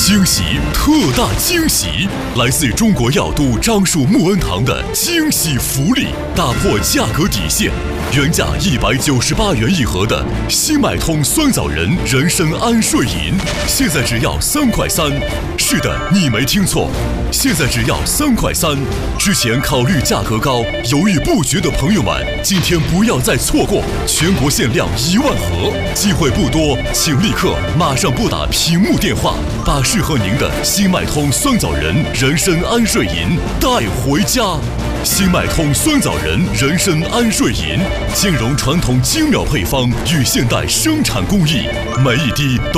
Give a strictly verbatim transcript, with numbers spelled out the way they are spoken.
惊喜，特大惊喜！来自中国药都樟树木恩堂的惊喜福利，打破价格底线，原价一百九十八元一盒的新脉通酸枣仁人参安睡饮，现在只要三块三。是的，你没听错，现在只要三块三。之前考虑价格高，犹豫不决的朋友们，今天不要再错过，全国限量一万盒，机会不多，请立刻马上拨打屏幕电话，把适合您的新脉通酸枣仁人参安睡饮带回家。新脉通酸枣仁人参安睡饮，兼容传统精妙配方与现代生产工艺，每一滴都